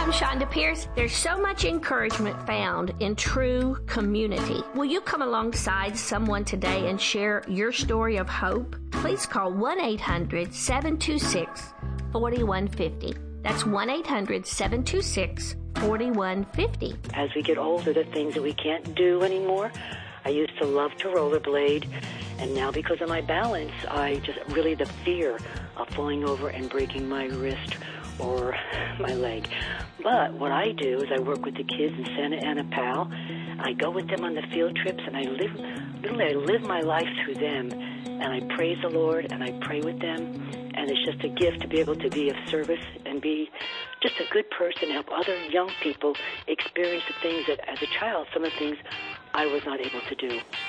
I'm Shonda Pierce. There's so much encouragement found in true community. Will you come alongside someone today and share your story of hope? Please call 1-800-726-4150. That's 1-800-726-4150. As we get older, the things that we can't do anymore. I used to love to rollerblade, and now because of my balance, the fear of falling over and breaking my wrist or my leg. But what I do is I work with the kids in Santa Ana Pal. I go with them on the field trips, and I live my life through them, and I praise the Lord, and I pray with them. And it's just a gift to be able to be of service and be just a good person, help other young people experience the things that, as a child, some of the things I was not able to do.